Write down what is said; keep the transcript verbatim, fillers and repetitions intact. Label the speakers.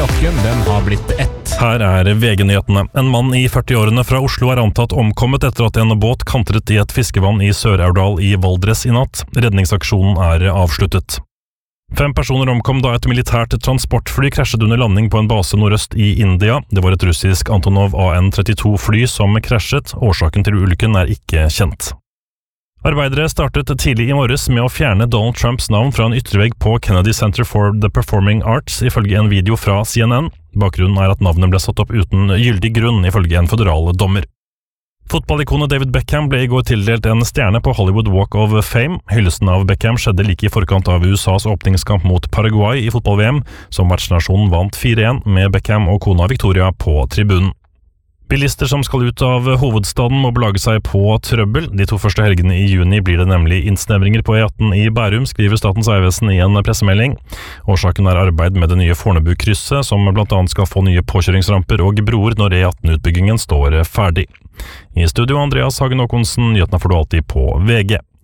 Speaker 1: Klokken den har blitt ett.
Speaker 2: Her er V G-nyhetene. En mann i førti-årene fra Oslo er antatt omkommet etter at en båt kantret i et fiskevann i Sør-Aurdal i Valdres i natt. Redningsaksjonen er avsluttet. Fem personer omkom da et militært transportfly krasjet under landing på en base nordøst i India. Det var et russisk Antonov A N trettito fly som krasjet. Årsaken til ulykken er ikke kjent. Arbeidere startet tidlig i morges med å fjerne Donald Trumps navn fra en yttervegg på Kennedy Center for the Performing Arts, ifølge en video fra C N N. Bakgrunnen er at navnet ble satt opp uten gyldig grunn, ifølge en føderal dommer. Fotballikonet David Beckham ble i går tildelt en stjerne på Hollywood Walk of Fame. Hyllesten av Beckham skjedde like i forkant av U S A's åpningskamp mot Paraguay i fotball-V M, som vertsnasjonen vant fire en med Beckham og kona Victoria på tribunen. Bilister som skal ut av hovedstaden må belage seg på trøbbel. De to første helgene i juni blir det nemlig innsnevringer på E atten i Bærum, skriver Statens vegvesen i en pressemelding. Årsaken er arbeid med det nye Fornebu-krysset, som blant annet skal få nye påkjøringsramper og broer når E atten-utbyggingen står ferdig. I studio Andreas Hagen Håkonsen, nyhetene får du alltid på V G.